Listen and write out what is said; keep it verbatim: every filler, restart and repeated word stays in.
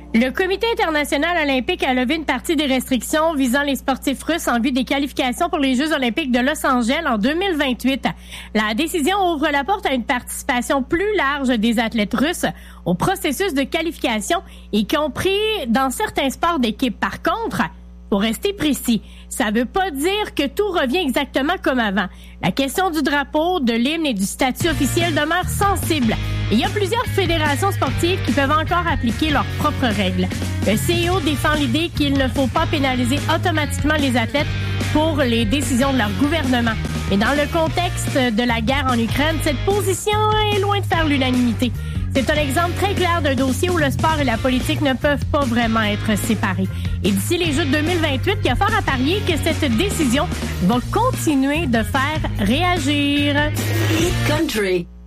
Le Comité international olympique a levé une partie des restrictions visant les sportifs russes en vue des qualifications pour les Jeux olympiques de Los Angeles en deux mille vingt-huit. La décision ouvre la porte à une participation plus large des athlètes russes au processus de qualification, y compris dans certains sports d'équipe. Par contre, pour rester précis, ça veut pas dire que tout revient exactement comme avant. La question du drapeau, de l'hymne et du statut officiel demeure sensible. Et il y a plusieurs fédérations sportives qui peuvent encore appliquer leurs propres règles. Le C I O défend l'idée qu'il ne faut pas pénaliser automatiquement les athlètes pour les décisions de leur gouvernement. Mais dans le contexte de la guerre en Ukraine, cette position est loin de faire l'unanimité. C'est un exemple très clair d'un dossier où le sport et la politique ne peuvent pas vraiment être séparés. Et d'ici les Jeux de deux mille vingt-huit, il y a fort à parier que cette décision va continuer de faire réagir. Hit Country.